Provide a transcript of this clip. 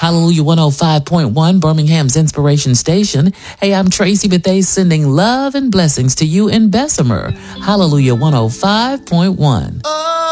Hallelujah 105.1, Birmingham's Inspiration Station. Hey, I'm Tracy Bethea sending love and blessings to you in Bessemer. Hallelujah 105.1.